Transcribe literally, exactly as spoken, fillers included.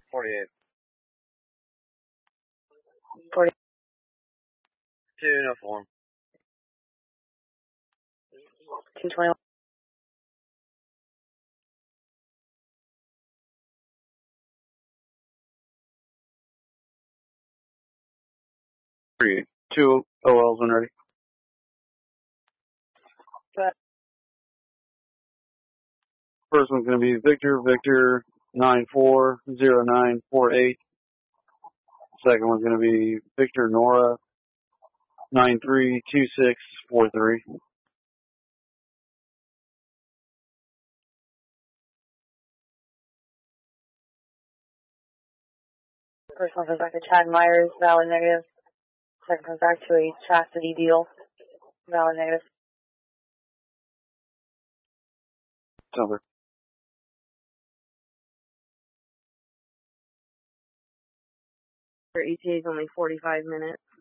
forty-eight. forty. Two, no form. two twenty-one. Three, two O Ls when ready. But First one's going to be Victor, Victor, nine four zero nine four eight. Second one's going to be Victor, Nora, nine three two six four three. first one comes back to Chad Myers, valid negative. Second comes back to a Chastity Deal, valid negative. Number. Your E T A is only forty-five minutes.